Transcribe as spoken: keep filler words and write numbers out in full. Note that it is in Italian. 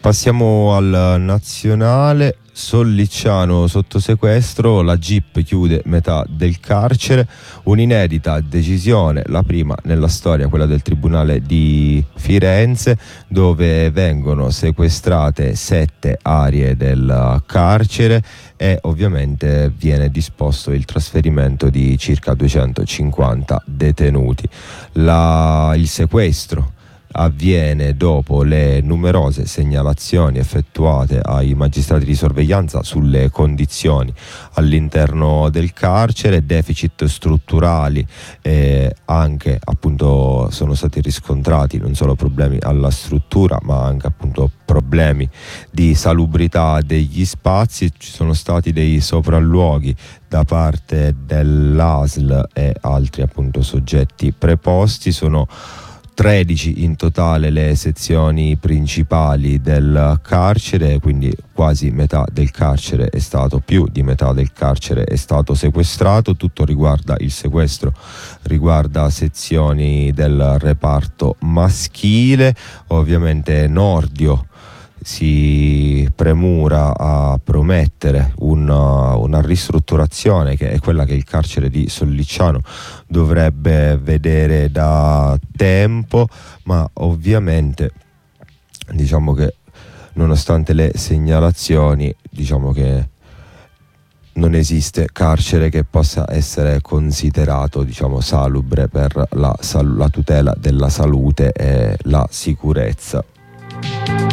Passiamo al nazionale. Sollicciano sotto sequestro, la G I P chiude metà del carcere, un'inedita decisione, la prima nella storia, quella del Tribunale di Firenze, dove vengono sequestrate sette aree del carcere e ovviamente viene disposto il trasferimento di circa duecentocinquanta detenuti. La, il sequestro avviene dopo le numerose segnalazioni effettuate ai magistrati di sorveglianza sulle condizioni all'interno del carcere, deficit strutturali, eh, anche appunto sono stati riscontrati non solo problemi alla struttura ma anche appunto problemi di salubrità degli spazi. Ci sono stati dei sopralluoghi da parte dell'A S L e altri appunto soggetti preposti. Sono tredici in totale le sezioni principali del carcere, quindi quasi metà del carcere è stato, più di metà del carcere è stato sequestrato. Tutto riguarda il sequestro, riguarda sezioni del reparto maschile. Ovviamente Nordio si premura a promettere una, una ristrutturazione che è quella che il carcere di Sollicciano dovrebbe vedere da tempo, ma ovviamente diciamo che nonostante le segnalazioni, diciamo che non esiste carcere che possa essere considerato, diciamo, salubre per la, la tutela della salute e la sicurezza.